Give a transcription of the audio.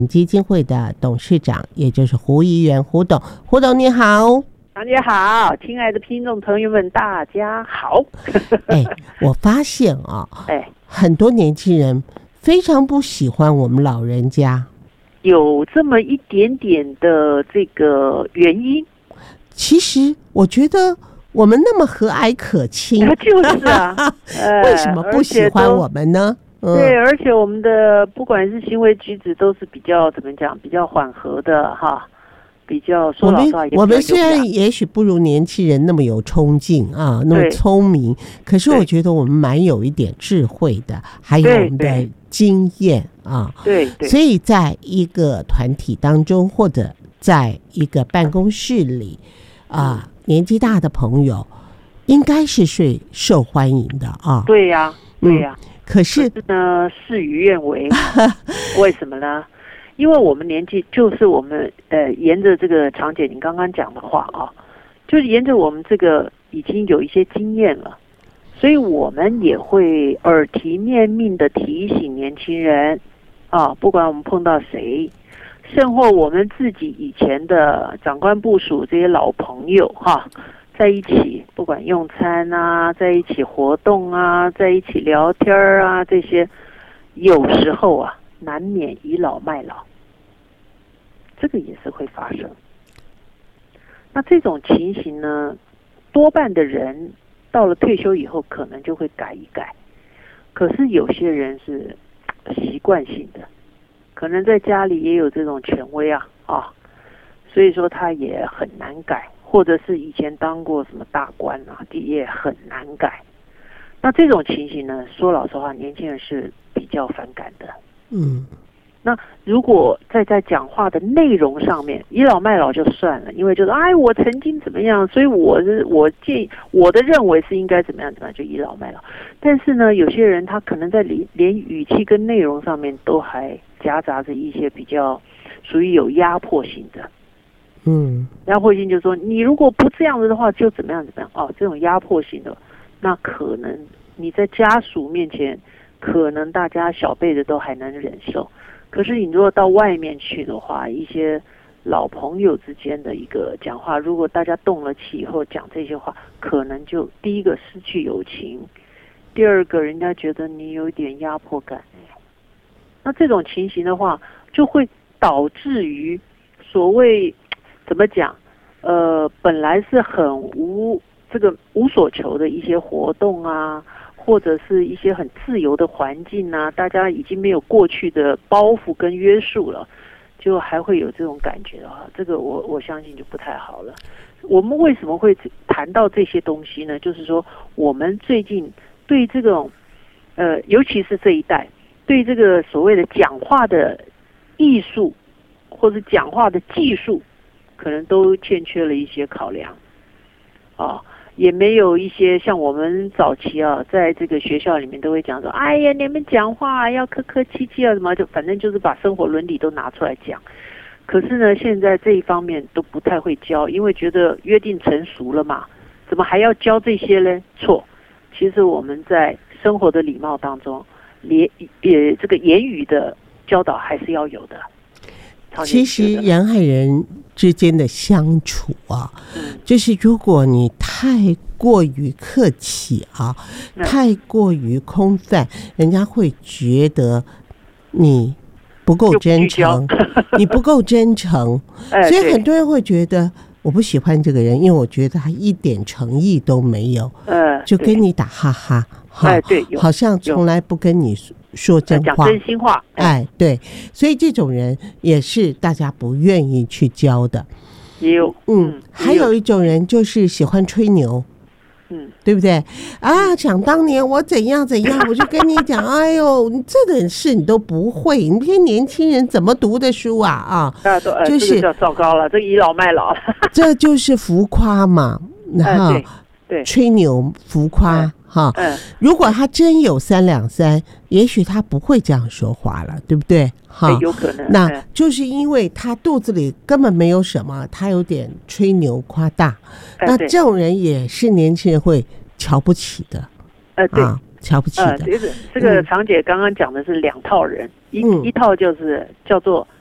基金会的董事长，也就是胡怡园胡董。胡董你好。 大家好，亲爱的听众朋友们，大家好。 我发现很多年轻人非常不喜欢我们老人家， 有这么一点点的这个原因。 其实我觉得我们那么和蔼可亲， 就是啊， 为什么不喜欢我们呢？ 对，而且我们的不管是行为举止都是比较怎么讲，比较缓和的哈。比较说老实话， 我们虽然也许不如年轻人那么有冲劲啊，那么聪明，可是我觉得我们蛮有一点智慧的，还有我们的经验啊。 对， 所以在一个团体当中，或者在一个办公室里年纪大的朋友应该是最受欢迎的啊。 对呀， 可是呢，事与愿违。为什么呢？因为我们年纪就是我们沿着这个常姐您刚刚讲的话啊，就是沿着我们这个已经有一些经验了，所以我们也会耳提面命的提醒年轻人啊，不管我们碰到谁，甚或我们自己以前的长官部属这些老朋友哈，在一起不管用餐啊，在一起活动啊，在一起聊天啊，这些有时候啊难免倚老卖老，这个也是会发生。那这种情形呢，多半的人到了退休以后可能就会改一改，可是有些人是习惯性的，可能在家里也有这种权威啊，所以说他也很难改，或者是以前当过什么大官啊，也很难改。那这种情形呢，说老实话，年轻人是比较反感的。那如果在讲话的内容上面倚老卖老就算了，因为就是我曾经怎么样，所以我建议我的认为是应该怎么样就倚老卖老。但是呢，有些人他可能在连语气跟内容上面都还夹杂着一些比较属于有压迫性的。压迫性就是说你如果不这样子的话就怎么样这种压迫性的，那可能你在家属面前可能大家小辈的都还能忍受，可是你如果到外面去的话，一些老朋友之间的一个讲话，如果大家动了气以后讲这些话，可能就第一个失去友情，第二个人家觉得你有点压迫感。那这种情形的话，就会导致于所谓怎么讲，本来是很无所求的一些活动啊，或者是一些很自由的环境啊，大家已经没有过去的包袱跟约束了，就还会有这种感觉的话，这个我相信就不太好了。我们为什么会谈到这些东西呢？就是说我们最近对这种尤其是这一代对这个所谓的讲话的艺术或者讲话的技术可能都欠缺了一些考量也没有一些像我们早期在这个学校里面都会讲说，你们讲话要客客气气什么，就反正就是把生活伦理都拿出来讲。可是呢，现在这一方面都不太会教，因为觉得约定成熟了嘛，怎么还要教这些呢？错，其实我们在生活的礼貌当中，这个言语的教导还是要有的。 其实人和人之间的相处就是如果你太过于客气太过于空泛，人家会觉得你不够真诚，你不够真诚，所以很多人会觉得我不喜欢这个人，因为我觉得他一点诚意都没有，就跟你打哈哈，好像从来不跟你说真话， 讲真心话， 对，所以这种人也是大家不愿意去交的。 也有， 还有一种人就是喜欢吹牛，对不对想当年我怎样怎样，我就跟你讲，你这点事你都不会，你这些年轻人怎么读的书就是这糟糕了，这倚老卖老， 这就是浮夸嘛，然后吹牛浮夸。如果他真有三两三，也许他不会这样说话了，对不对？ 有可能。 那就是因为他肚子里根本没有什么，他有点吹牛夸大。那这种人也是年轻人会瞧不起的。瞧不起的。 这个常姐刚刚讲的是两套人，一套就是叫做